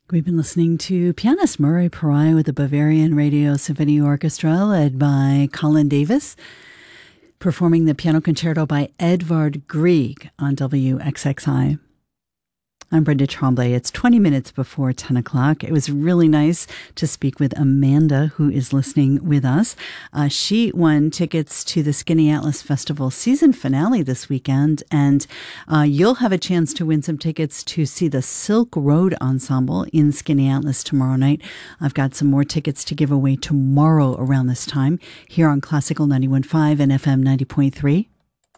We've been listening to pianist Murray Pariah with the Bavarian Radio Symphony Orchestra, led by Colin Davis, performing the piano concerto by Edvard Grieg on WXXI. I'm Brenda Tremblay. It's 20 minutes before 10 o'clock. It was really nice to speak with Amanda, who is listening with us. She won tickets to the Skinny Atlas Festival season finale this weekend, and you'll have a chance to win some tickets to see the Silk Road Ensemble in Skinny Atlas tomorrow night. I've got some more tickets to give away tomorrow around this time here on Classical 91.5 and FM 90.3.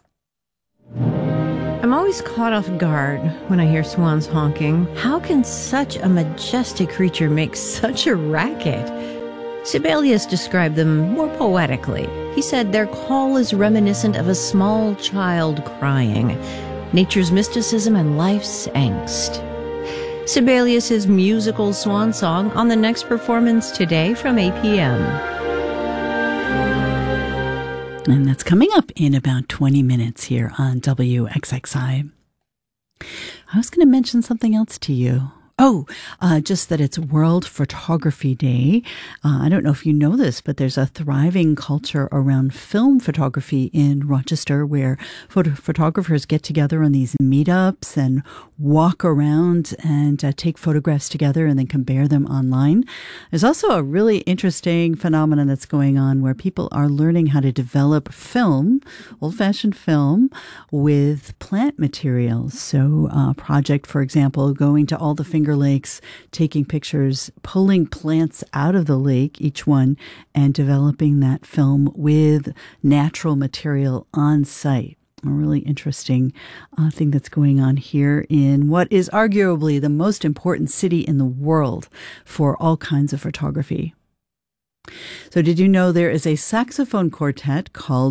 I'm always caught off guard when I hear swans honking. How can such a majestic creature make such a racket? Sibelius described them more poetically. He said their call is reminiscent of a small child crying, nature's mysticism and life's angst. Sibelius's musical swan song on the next performance today from 8 p.m. And that's coming up in about 20 minutes here on WXXI. I was going to mention something else to you. Just that it's World Photography Day. I don't know if you know this, but there's a thriving culture around film photography in Rochester where photographers get together on these meetups and walk around and take photographs together and then compare them online. There's also a really interesting phenomenon that's going on where people are learning how to develop film, old-fashioned film, with plant materials. So a project, for example, going to all the Finger Lakes, taking pictures, pulling plants out of the lake, each one, and developing that film with natural material on site. A really interesting thing that's going on here in what is arguably the most important city in the world for all kinds of photography. So did you know there is a saxophone quartet called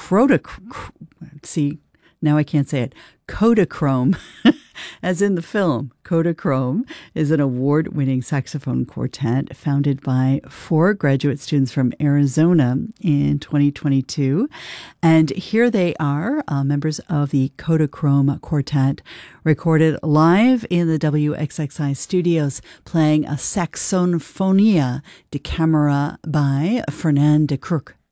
Kodachrome, as in the film. Kodachrome is an award-winning saxophone quartet founded by 4 graduate students from Arizona in 2022. And here they are, members of the Kodachrome Quartet, recorded live in the WXXI studios, playing a Saxofonia da Camera by Fernand de Kroek.